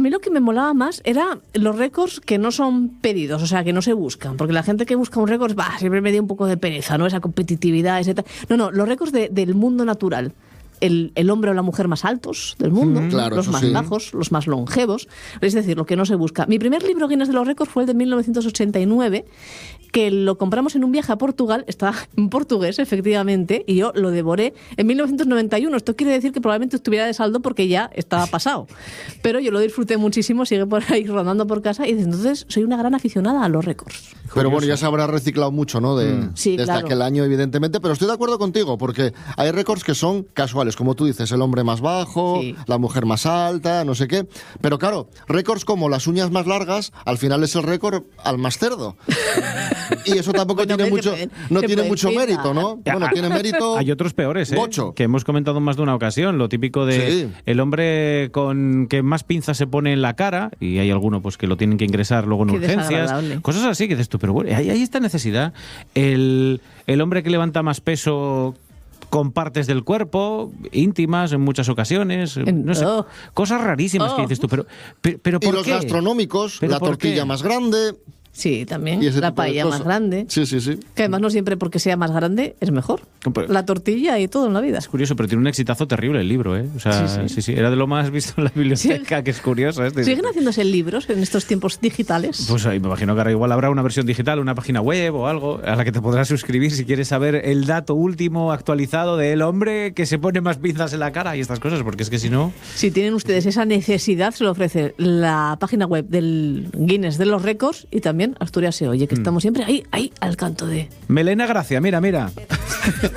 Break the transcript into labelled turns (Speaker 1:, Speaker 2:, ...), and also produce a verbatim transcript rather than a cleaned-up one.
Speaker 1: mí lo que me molaba más era los récords que no son pedidos, o sea, que no se buscan, porque la gente que busca un récord, bah, siempre me dio un poco de pereza, ¿no? Esa competitividad, ese tal. No, no, los récords de, del mundo natural. El, el hombre o la mujer más altos del mundo,
Speaker 2: Mm, claro,
Speaker 1: los
Speaker 2: eso
Speaker 1: más
Speaker 2: sí.
Speaker 1: bajos, los más longevos, es decir, lo que no se busca. Mi primer libro Guinness de los récords fue el de mil novecientos ochenta y nueve, que lo compramos en un viaje a Portugal, está en portugués, efectivamente, y yo lo devoré en mil novecientos noventa y uno. Esto quiere decir que probablemente estuviera de saldo porque ya estaba pasado. Pero yo lo disfruté muchísimo, sigue por ahí rondando por casa, y desde entonces soy una gran aficionada a los récords.
Speaker 2: Pero bueno, ya se habrá reciclado mucho, ¿no? De,
Speaker 1: Mm. Sí,
Speaker 2: desde
Speaker 1: claro.
Speaker 2: aquel año, evidentemente. Pero estoy de acuerdo contigo, porque hay récords que son casuales, como tú dices, el hombre más bajo,
Speaker 1: Sí.
Speaker 2: la mujer más alta, no sé qué. Pero claro, récords como las uñas más largas, al final es el récord al más cerdo. Y eso tampoco
Speaker 1: Bueno,
Speaker 2: tiene
Speaker 1: que
Speaker 2: mucho,
Speaker 1: pueden-
Speaker 2: no
Speaker 1: que
Speaker 2: tiene
Speaker 1: pueden
Speaker 2: mucho
Speaker 1: quitar.
Speaker 2: mérito, ¿no? Bueno, tiene mérito.
Speaker 3: Hay otros peores, ¿eh?
Speaker 2: Bocho.
Speaker 3: Que hemos comentado más de una ocasión. Lo típico de
Speaker 2: Sí.
Speaker 3: el hombre con que más pinzas se pone en la cara, y hay alguno pues que lo tienen que ingresar luego en
Speaker 1: Qué
Speaker 3: urgencias.
Speaker 1: desagradable.
Speaker 3: Cosas así que dices tú, pero bueno, hay, hay esta necesidad. El, el hombre que levanta más peso con partes del cuerpo, íntimas en muchas ocasiones,
Speaker 1: En-
Speaker 3: no sé,
Speaker 1: oh.
Speaker 3: cosas rarísimas que
Speaker 1: Oh.
Speaker 3: dices tú, pero, pero, pero
Speaker 2: Y
Speaker 3: ¿por
Speaker 2: los
Speaker 3: qué?
Speaker 2: gastronómicos,
Speaker 3: ¿Pero
Speaker 2: la
Speaker 3: por
Speaker 2: tortilla
Speaker 3: qué?
Speaker 2: más grande.
Speaker 1: Sí, también.
Speaker 2: Y ese
Speaker 1: La
Speaker 2: tipo de
Speaker 1: paella más
Speaker 2: cosas.
Speaker 1: grande.
Speaker 2: Sí, sí, sí.
Speaker 1: Que además no siempre porque sea más grande es mejor.
Speaker 3: Pero-
Speaker 1: La tortilla y todo en la vida.
Speaker 3: Es curioso, pero tiene un exitazo terrible el libro, ¿eh? O sea,
Speaker 1: Sí,
Speaker 3: sí,
Speaker 1: sí.
Speaker 3: sí, era de lo más visto en la biblioteca,
Speaker 1: Sí.
Speaker 3: que es curioso. ¿eh?
Speaker 1: ¿Siguen haciéndose libros en estos tiempos digitales?
Speaker 3: Pues ahí me imagino que ahora igual habrá una versión digital, una página web o algo a la que te podrás suscribir si quieres saber el dato último actualizado del hombre que se pone más pinzas en la cara y estas cosas, porque es que si no...
Speaker 1: Si tienen ustedes esa necesidad, se lo ofrece la página web del Guinness de los récords y también Asturias se oye, que estamos siempre ahí, ahí al canto de...
Speaker 3: Melena Gracia, mira, mira.